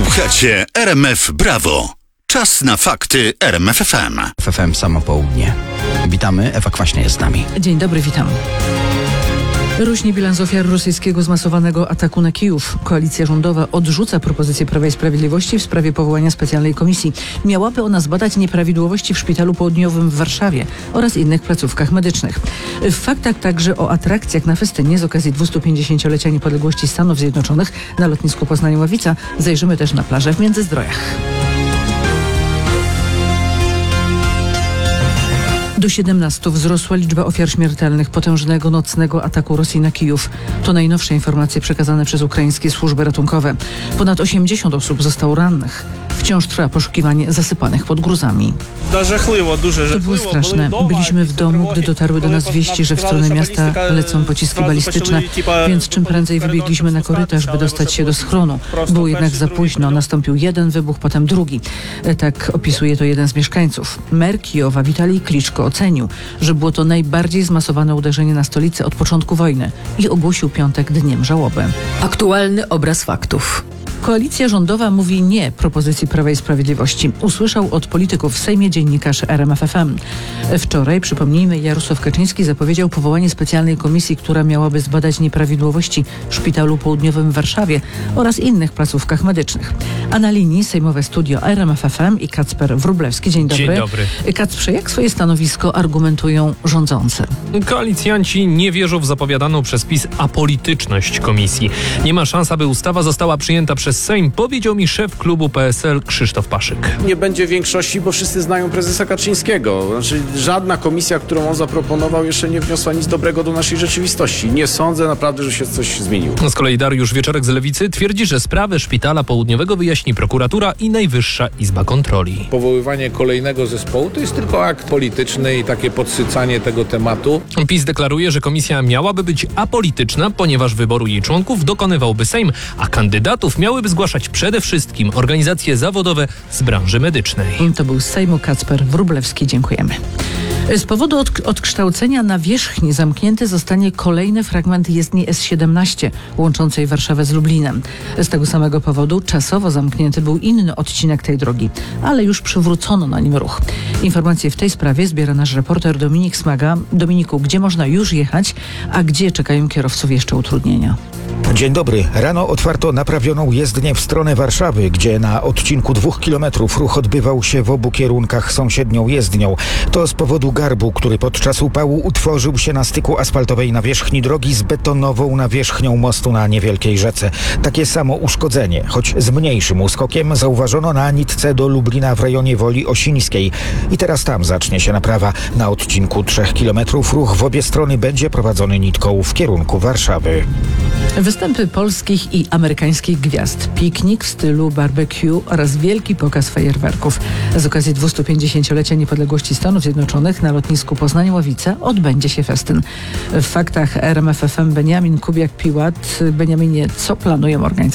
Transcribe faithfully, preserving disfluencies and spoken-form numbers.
Słuchacie R M F Brawo. Czas na fakty R M F F M. F M samo południe. Witamy, Ewa Kwaśnia jest z nami. Dzień dobry, witam. Rośnie bilans ofiar rosyjskiego zmasowanego ataku na Kijów. Koalicja rządowa odrzuca propozycję Prawa i Sprawiedliwości w sprawie powołania specjalnej komisji. Miałaby ona zbadać nieprawidłowości w szpitalu południowym w Warszawie oraz innych placówkach medycznych. W faktach także o atrakcjach na festynie z okazji dwustupięćdziesięciolecia niepodległości Stanów Zjednoczonych na lotnisku Poznań-Ławica zajrzymy też na plażę w Międzyzdrojach. Do siedemnastu wzrosła liczba ofiar śmiertelnych potężnego nocnego ataku Rosji na Kijów. To najnowsze informacje przekazane przez ukraińskie służby ratunkowe. Ponad osiemdziesiąt osób zostało rannych. Wciąż trwa poszukiwanie zasypanych pod gruzami. To było straszne. Byliśmy w domu, gdy dotarły do nas wieści, że w stronę miasta lecą pociski balistyczne, więc czym prędzej wybiegliśmy na korytarz, by dostać się do schronu. Było jednak za późno. Nastąpił jeden wybuch, potem drugi. Tak opisuje to jeden z mieszkańców. Mer Kijowa, Witalij Kliczko, ocenił, że było to najbardziej zmasowane uderzenie na stolicę od początku wojny i ogłosił piątek dniem żałoby. Aktualny obraz faktów. Koalicja rządowa mówi nie propozycji Prawa i Sprawiedliwości. Usłyszał od polityków w Sejmie dziennikarz R M F F M. Wczoraj, przypomnijmy, Jarosław Kaczyński zapowiedział powołanie specjalnej komisji, która miałaby zbadać nieprawidłowości w szpitalu południowym w Warszawie oraz innych placówkach medycznych. A na linii sejmowe studio R M F F M i Kacper Wróblewski. Dzień dobry. Dzień dobry. Kacprze, jak swoje stanowisko argumentują rządzący? Koalicjanci nie wierzą w zapowiadaną przez PiS apolityczność komisji. Nie ma szans, aby ustawa została przyjęta przez Sejm, powiedział mi szef klubu P S L Krzysztof Paszyk. Nie będzie większości, bo wszyscy znają prezesa Kaczyńskiego. Znaczy, żadna komisja, którą on zaproponował, jeszcze nie wniosła nic dobrego do naszej rzeczywistości. Nie sądzę naprawdę, że się coś zmieniło. Z kolei Dariusz Wieczorek z Lewicy twierdzi, że sprawę szpitala południowego wyjaśni prokuratura i Najwyższa Izba Kontroli. Powoływanie kolejnego zespołu to jest tylko akt polityczny i takie podsycanie tego tematu. PiS deklaruje, że komisja miałaby być apolityczna, ponieważ wyboru jej członków dokonywałby Sejm, a kandydatów miałyby zgłaszać przede wszystkim organizacje zawodowe z branży medycznej. To był z Sejmu Kacper Wróblewski. Dziękujemy. Z powodu od, odkształcenia nawierzchni zamknięty zostanie kolejny fragment jezdni S siedemnaście łączącej Warszawę z Lublinem. Z tego samego powodu czasowo zamknięty był inny odcinek tej drogi, ale już przywrócono na nim ruch. Informacje w tej sprawie zbiera nasz reporter Dominik Smaga. Dominiku, gdzie można już jechać, a gdzie czekają kierowców jeszcze utrudnienia? Dzień dobry. Rano otwarto naprawioną jezdnię w stronę Warszawy, gdzie na odcinku dwóch kilometrów ruch odbywał się w obu kierunkach sąsiednią jezdnią. To z powodu garbu, który podczas upału utworzył się na styku asfaltowej nawierzchni drogi z betonową nawierzchnią mostu na niewielkiej rzece. Takie samo uszkodzenie, choć z mniejszym uskokiem, zauważono na nitce do Lublina w rejonie Woli Osińskiej. I teraz tam zacznie się naprawa. Na odcinku trzech kilometrów ruch w obie strony będzie prowadzony nitką w kierunku Warszawy. Występy polskich i amerykańskich gwiazd, piknik w stylu barbecue oraz wielki pokaz fajerwerków. Z okazji dwustupięćdziesięciolecia niepodległości Stanów Zjednoczonych na lotnisku Poznań-Ławica odbędzie się festyn. W faktach R M F F M Beniamin Kubiak-Piłat. Beniaminie, co planują organizatorzy?